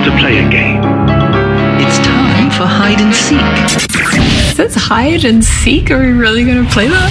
to play a game. It's time for hide and seek. That's hide and seek? Are we really going to play that?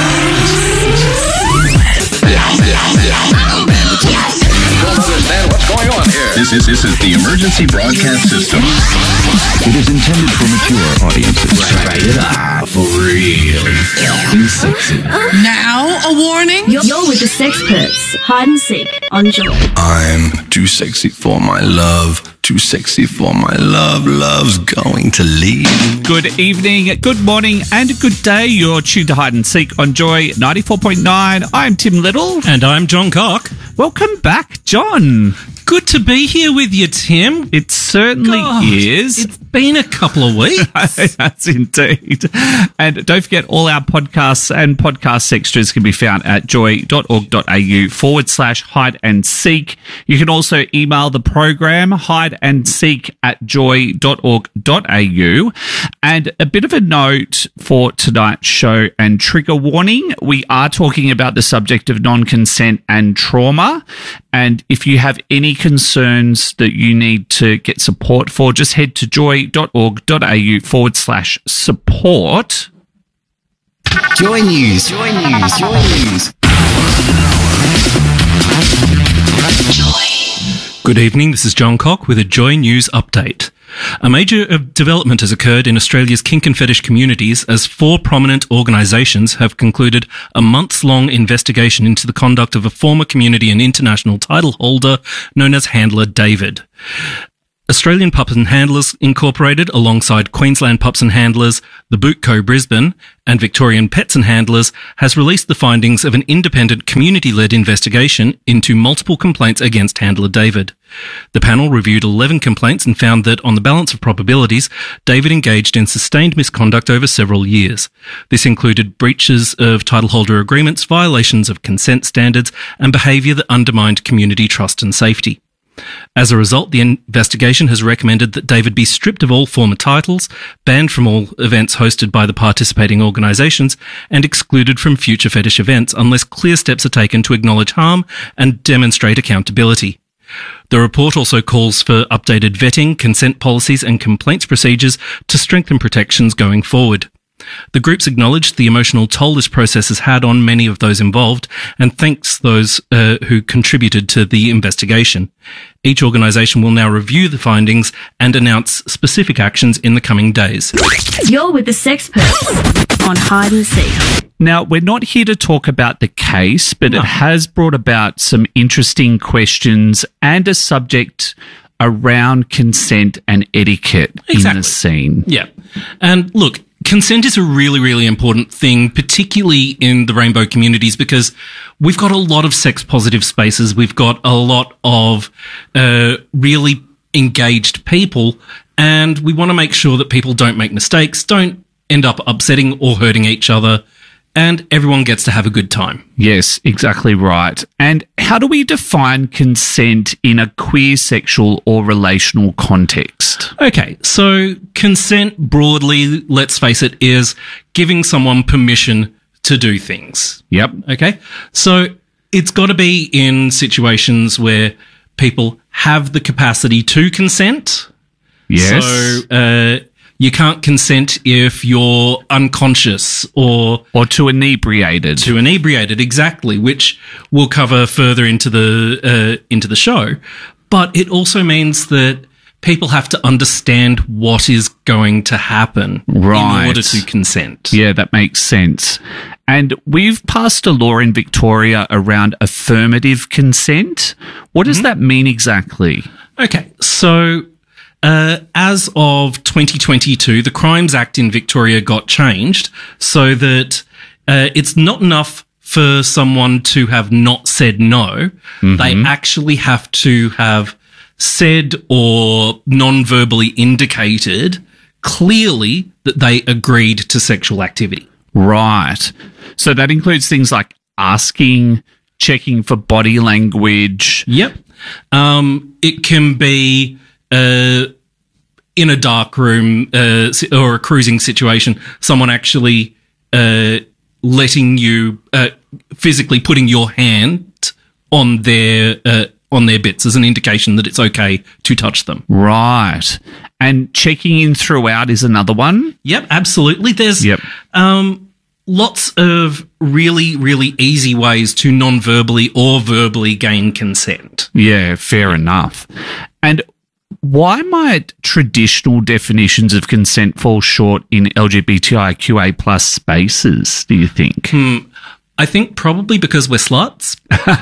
Don't understand what's going on here. This is the emergency broadcast system. It is intended for mature audiences. Rated R for real. Sexy. Now, a warning. You're with the Sexperts. Hide and seek on Joy. I'm too sexy for my love. Too sexy for my love. Love's going to leave. Good evening, good morning, and good day. You're tuned to Hide and Seek on Joy 94.9. I'm Tim Little. And I'm John Cock. Welcome back, John. Good to be here with you, Tim. It certainly is. It's been a couple of weeks. That's indeed. And don't forget, all our podcasts and podcast extras can be found at joy.org.au/hide and seek. You can also email the program hideandseek@joy.org.au. And a bit of a note for tonight's show and trigger warning. We are talking about the subject of non-consent and trauma. And if you have any concerns that you need to get support for, just head to joy.org.au/support. Joy News. Joy News. Joy News. Good evening, this is John Cock with a Joy News update. A major development has occurred in Australia's kink and fetish communities as 4 prominent organisations have concluded a months-long investigation into the conduct of a former community and international title holder known as Handler David. Australian Pups and Handlers Incorporated, alongside Queensland Pups and Handlers, the Boot Co Brisbane, and Victorian Pets and Handlers, has released the findings of an independent community-led investigation into multiple complaints against Handler David. The panel reviewed 11 complaints and found that, on the balance of probabilities, David engaged in sustained misconduct over several years. This included breaches of title holder agreements, violations of consent standards, and behaviour that undermined community trust and safety. As a result, the investigation has recommended that David be stripped of all former titles, banned from all events hosted by the participating organisations, and excluded from future fetish events unless clear steps are taken to acknowledge harm and demonstrate accountability. The report also calls for updated vetting, consent policies and complaints procedures to strengthen protections going forward. The groups acknowledged the emotional toll this process has had on many of those involved and thanks those who contributed to the investigation. Each organisation will now review the findings and announce specific actions in the coming days. You're with the Sexperts on Hide and Seek. Now, we're not here to talk about the case, but it has brought about some interesting questions and a subject around consent and etiquette in the scene. Yeah. And look, consent is a really, really important thing, particularly in the rainbow communities, because we've got a lot of sex-positive spaces. We've got a lot of really engaged people, and we want to make sure that people don't make mistakes, don't end up upsetting or hurting each other, and everyone gets to have a good time. Yes, exactly right. And how do we define consent in a queer sexual or relational context? Okay, so consent broadly, let's face it, is giving someone permission to do things. Yep. Okay, so it's got to be in situations where people have the capacity to consent. Yes. So, you can't consent if you're unconscious or too inebriated. Too inebriated, exactly, which we'll cover further into the show. But it also means that people have to understand what is going to happen in order to consent. Yeah, that makes sense. And we've passed a law in Victoria around affirmative consent. What does that mean exactly? Okay, so as of 2022, the Crimes Act in Victoria got changed so that it's not enough for someone to have not said no. They actually have to have said or non-verbally indicated clearly that they agreed to sexual activity. Right. So that includes things like asking, checking for body language. Yep. It can be in a dark room or a cruising situation, someone actually letting you physically putting your hand on their on their bits as an indication that it's okay to touch them. Right. And checking in throughout is another one? Yep, absolutely. There's lots of really, really easy ways to non-verbally or verbally gain consent. Yeah, fair enough. And why might traditional definitions of consent fall short in LGBTIQA plus spaces, do you think? I think probably because we're sluts.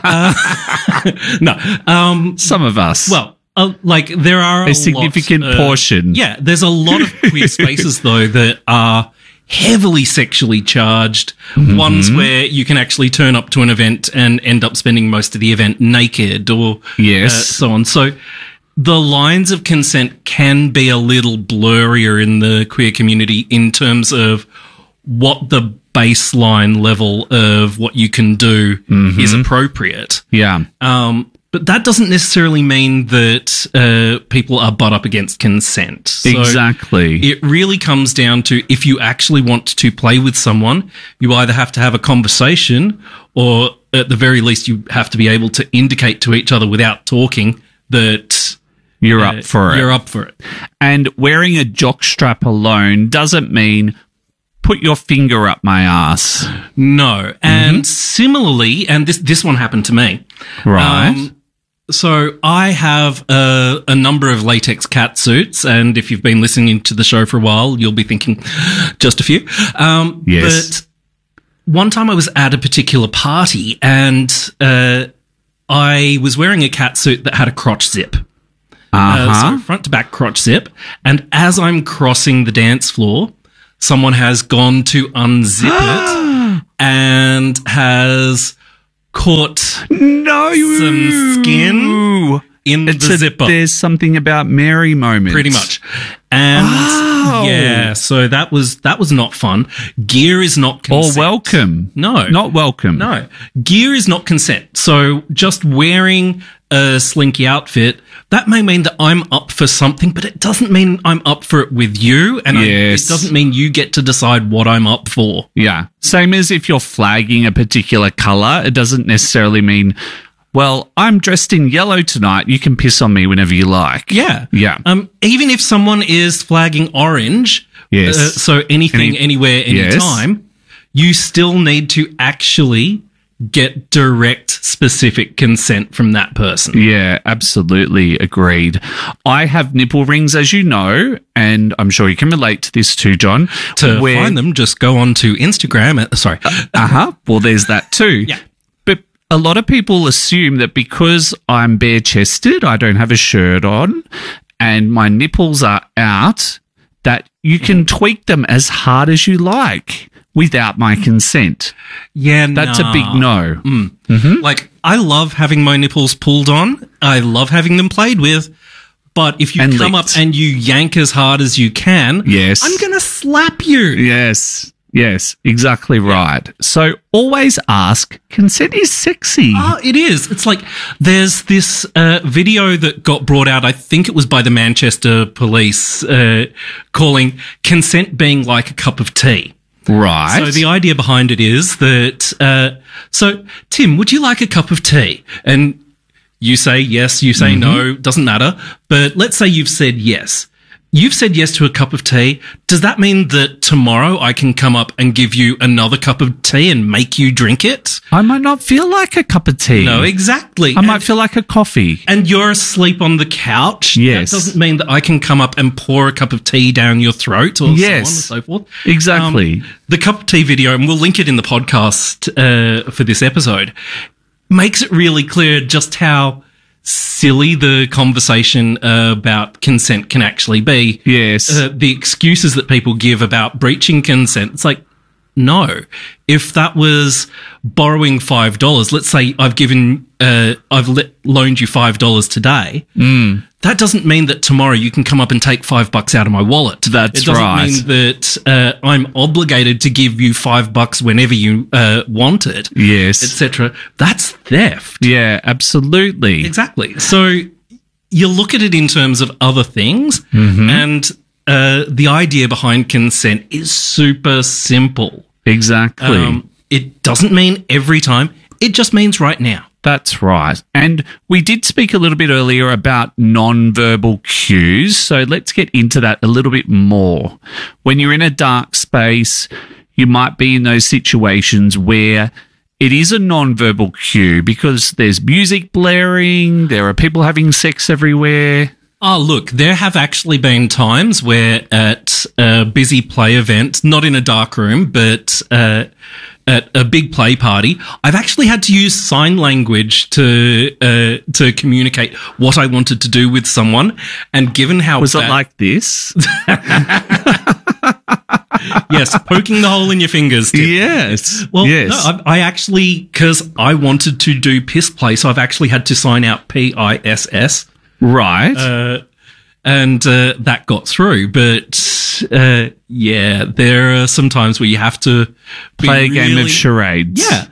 No. Some of us. Well, like there are a significant portion. Yeah, there's a lot of queer spaces, though, that are heavily sexually charged, ones where you can actually turn up to an event and end up spending most of the event naked or so on. So the lines of consent can be a little blurrier in the queer community in terms of what the baseline level of what you can do is appropriate. Yeah. But that doesn't necessarily mean that people are butt up against consent. So exactly. It really comes down to if you actually want to play with someone, you either have to have a conversation or at the very least you have to be able to indicate to each other without talking that you're up for it. You're up for it. And wearing a jockstrap alone doesn't mean put your finger up my ass. No. And similarly, and this one happened to me. Right. So I have a number of latex cat suits, and if you've been listening to the show for a while, you'll be thinking just a few. Yes. But one time I was at a particular party, and I was wearing a cat suit that had a crotch zip. So front to back crotch zip. And as I'm crossing the dance floor, someone has gone to unzip it and has caught some skin in the zipper. There's something about Mary moment. Pretty much. And so that was not fun. Gear is not consent. Or welcome. No. Not welcome. No. Gear is not consent. So just wearing a slinky outfit, that may mean that I'm up for something, but it doesn't mean I'm up for it with you. And it doesn't mean you get to decide what I'm up for. Yeah. Same as if you're flagging a particular colour, it doesn't necessarily mean, well, I'm dressed in yellow tonight. You can piss on me whenever you like. Yeah. Yeah. Even if someone is flagging orange, so anything, anywhere, anytime, you still need to actually get direct, specific consent from that person. Yeah, absolutely agreed. I have nipple rings, as you know, and I'm sure you can relate to this too, John. To find them, just go on to Instagram. Well, there's that too. Yeah. But a lot of people assume that because I'm bare-chested, I don't have a shirt on, and my nipples are out, that you can tweak them as hard as you like without my consent. Yeah, that's a big no. Like, I love having my nipples pulled on. I love having them played with. But if you come up and you yank as hard as you can, I'm going to slap you. Yes, exactly right. So always ask, consent is sexy. Oh, it is. It's like there's this video that got brought out, I think it was by the Manchester police, calling consent being like a cup of tea. Right. So the idea behind it is that, so Tim, would you like a cup of tea? And you say yes, you say no, doesn't matter. But let's say you've said yes. You've said yes to a cup of tea. Does that mean that tomorrow I can come up and give you another cup of tea and make you drink it? I might not feel like a cup of tea. No, exactly. I might feel like a coffee. And you're asleep on the couch. Yes. That doesn't mean that I can come up and pour a cup of tea down your throat or so on and so forth. Exactly. The cup of tea video, and we'll link it in the podcast for this episode, makes it really clear just how silly the conversation about consent can actually be. Yes. The excuses that people give about breaching consent. It's like, no. If that was borrowing $5, let's say I've loaned you $5 today. That doesn't mean that tomorrow you can come up and take $5 out of my wallet. That's right. It doesn't mean that I'm obligated to give you $5 whenever you want it. Yes. Etc. That's theft. Yeah, absolutely. Exactly. So you look at it in terms of other things, and the idea behind consent is super simple. Exactly. It doesn't mean every time. It just means right now. That's right. And we did speak a little bit earlier about non-verbal cues, so let's get into that a little bit more. When you're in a dark space, you might be in those situations where it is a non-verbal cue because there's music blaring, there are people having sex everywhere. Oh, look, there have actually been times where at a busy play event, not in a dark room, but at a big play party, I've actually had to use sign language to communicate what I wanted to do with someone. And given how was it like this? Yes, poking the hole in your fingers. Tip. Yes. Well, yes. no, I actually, because I wanted to do piss play, so I've actually had to sign out PISS. Right. And that got through. But, yeah, there are some times where you have to play a game of charades. Yeah.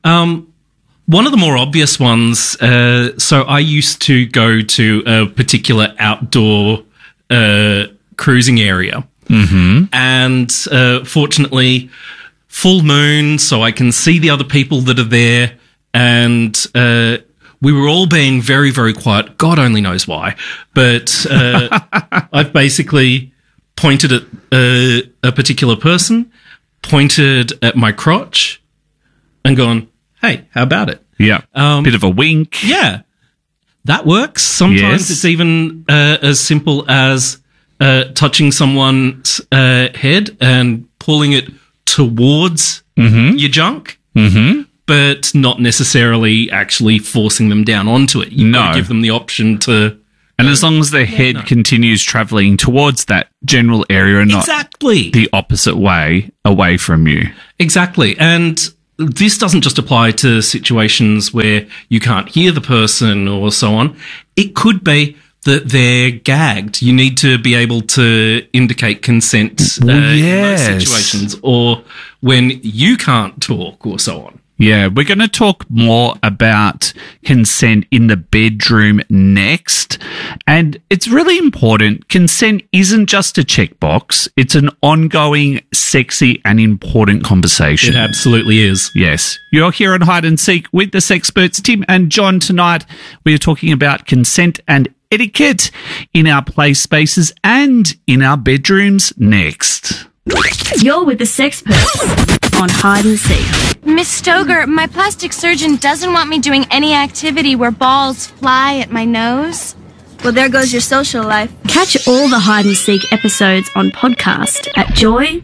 One of the more obvious ones, so I used to go to a particular outdoor cruising area. Mm-hmm. And fortunately, full moon, so I can see the other people that are there. And we were all being very, very quiet. God only knows why. But I've basically pointed at a particular person, pointed at my crotch, and gone, hey, how about it? Yeah. Bit of a wink. Yeah. That works. Sometimes Yes. it's even as simple as touching someone's head and pulling it towards your junk. Mm-hmm. But not necessarily actually forcing them down onto it. You gotta give them the option to. And as long as their head continues travelling towards that general area and not the opposite way away from you. Exactly. And this doesn't just apply to situations where you can't hear the person or so on. It could be that they're gagged. You need to be able to indicate consent in those situations, or when you can't talk or so on. Yeah, we're going to talk more about consent in the bedroom next. And it's really important. Consent isn't just a checkbox. It's an ongoing, sexy and important conversation. It absolutely is. Yes. You're here on Hide and Seek with the Sexperts, Tim and John. Tonight, we are talking about consent and etiquette in our play spaces and in our bedrooms next. You're with the Sexperts on Hide and Seek. Miss Stoger, my plastic surgeon doesn't want me doing any activity where balls fly at my nose. Well, there goes your social life. Catch all the Hide and Seek episodes on podcast at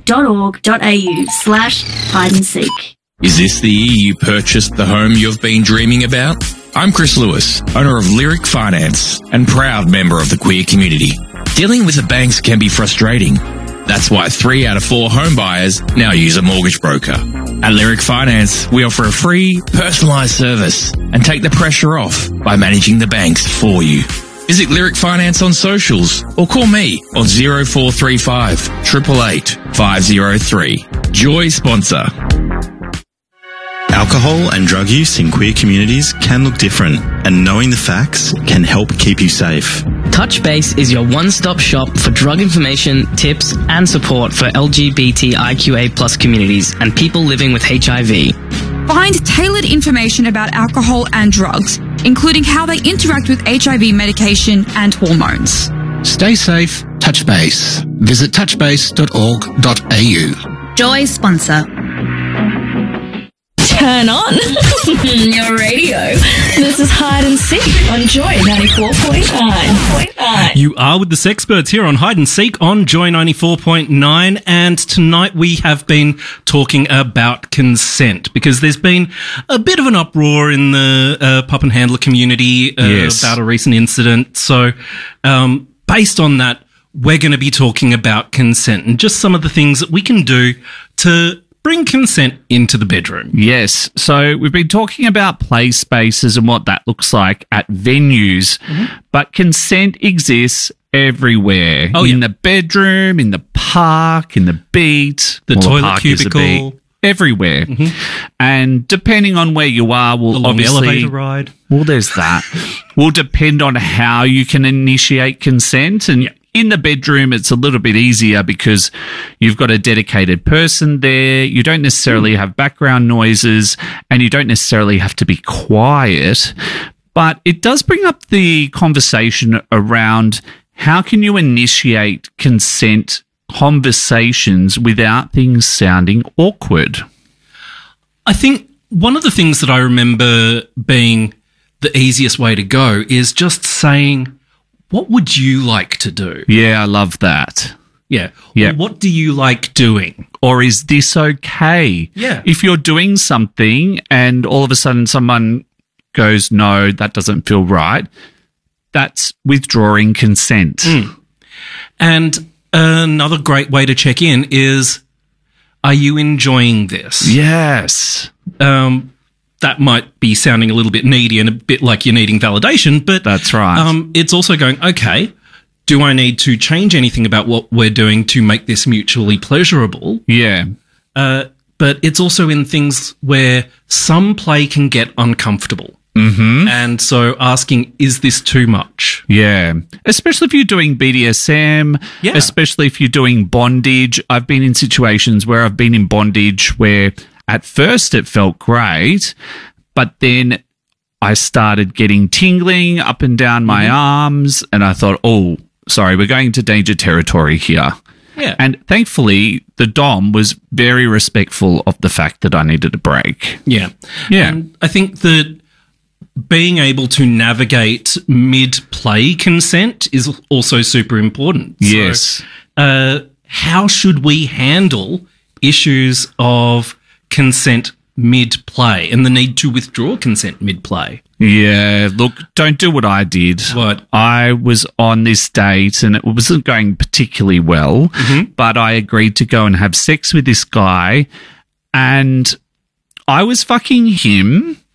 joy.org.au/hide and seek. Is this the year you purchased the home you've been dreaming about? I'm Chris Lewis, owner of Lyric Finance and proud member of the queer community. Dealing with the banks can be frustrating. That's why 3 out of 4 home buyers now use a mortgage broker. At Lyric Finance, we offer a free, personalised service and take the pressure off by managing the banks for you. Visit Lyric Finance on socials or call me on 0435 888 503. Joy sponsor. Alcohol and drug use in queer communities can look different, and knowing the facts can help keep you safe. Touchbase is your one-stop shop for drug information, tips, and support for LGBTIQA+ communities and people living with HIV. Find tailored information about alcohol and drugs, including how they interact with HIV medication and hormones. Stay safe, Touchbase. Visit touchbase.org.au. Joy sponsor. Turn on your radio. This is Hide and Seek on Joy 94.9. You are with the Sexperts here on Hide and Seek on Joy 94.9, and tonight we have been talking about consent because there's been a bit of an uproar in the pup and handler community about a recent incident. So based on that, we're going to be talking about consent and just some of the things that we can do to bring consent into the bedroom. Yes. So we've been talking about play spaces and what that looks like at venues, but consent exists everywhere. In the bedroom, in the park, in the beat, the toilet cubicle. Everywhere. And depending on where you are, will obviously elevator ride. Well, there's that. Will depend on how you can initiate consent. And in the bedroom, it's a little bit easier because you've got a dedicated person there. You don't necessarily have background noises and you don't necessarily have to be quiet. But it does bring up the conversation around how can you initiate consent conversations without things sounding awkward? I think one of the things that I remember being the easiest way to go is just saying, what would you like to do? Yeah, I love that. Yeah. Yeah. Or what do you like doing? Or is this okay? Yeah. If you're doing something and all of a sudden someone goes, no, that doesn't feel right, that's withdrawing consent. And another great way to check in is, are you enjoying this? Yes. That might be sounding a little bit needy and a bit like you're needing validation, but that's right. It's also going, okay, do I need to change anything about what we're doing to make this mutually pleasurable? Yeah. But it's also in things where some play can get uncomfortable. Mm-hmm. And so asking, is this too much? Yeah. Especially if you're doing BDSM, especially if you're doing bondage. I've been in situations where I've been in bondage where at first it felt great, but then I started getting tingling up and down my arms and I thought, oh, sorry, we're going into danger territory here. Yeah. And thankfully, the Dom was very respectful of the fact that I needed a break. Yeah. Yeah. And I think that being able to navigate mid-play consent is also super important. Yes. So, how should we handle issues of consent mid-play and the need to withdraw consent mid-play? Yeah, look, don't do what I did. What? I was on this date and it wasn't going particularly well, but I agreed to go and have sex with this guy and I was fucking him